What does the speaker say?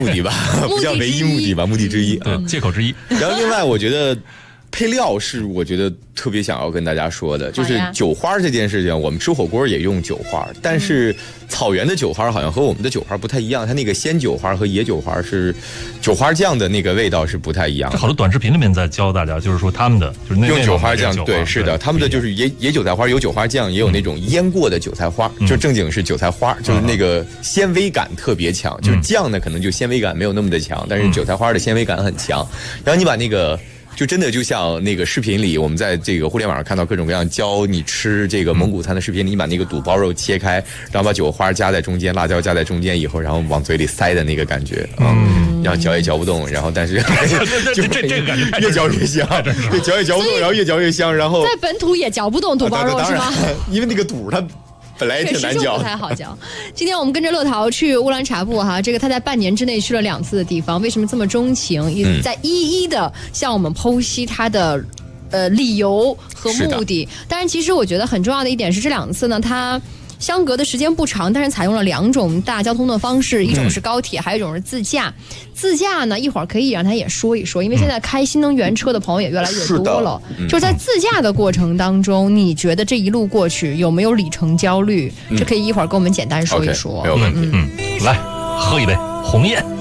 目的吧，不叫唯一目的吧，目的之一， 借口之一。 然后另外，我觉得配料是我觉得特别想要跟大家说的，就是酒花这件事情，我们吃火锅也用酒花，但是草原的酒花好像和我们的酒花不太一样，它那个鲜酒花和野酒花是酒花酱的那个味道是不太一样的。 好多短视频里面在教大家，就是说他们的就是用酒花酱，对，是的，他们的就是野韭菜花有酒花酱，也有那种腌过的韭菜花，就正经是韭菜花，就是那个纤维感特别强，就是酱呢可能就纤维感没有那么的强，但是韭菜花的纤维感很强。然后你把那个。就真的就像那个视频里，我们在这个互联网上看到各种各样教你吃这个蒙古餐的视频里，你把那个肚包肉切开，然后把酒花夹在中间，辣椒夹在中间以后，然后往嘴里塞的那个感觉，然后嚼也嚼不动，然后但是这个感觉越嚼越香，越嚼也嚼不动，然后越嚼越香，然后在本土也嚼不动肚包肉是吗？ 因为那个肚它。本来也挺难嚼， 不太好嚼。今天我们跟着乐淘去乌兰察布哈，这个他在半年之内去了2次的地方，为什么这么钟情？在一一的向我们剖析他的理由和目的。当然，其实我觉得很重要的一点是，这2次呢，他相隔的时间不长，但是采用了2种大交通的方式，一种是高铁，还有一种是自驾。自驾呢，一会儿可以让他也说一说，因为现在开新能源车的朋友也越来越多了。就是在自驾的过程当中，你觉得这一路过去有没有里程焦虑？这可以一会儿跟我们简单说一说。 没有问题。 来喝一杯红艳。